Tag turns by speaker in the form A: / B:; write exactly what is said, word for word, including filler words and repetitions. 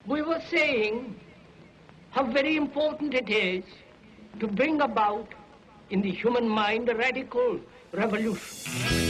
A: We were saying how very important it is to bring about in the human mind a radical revolution.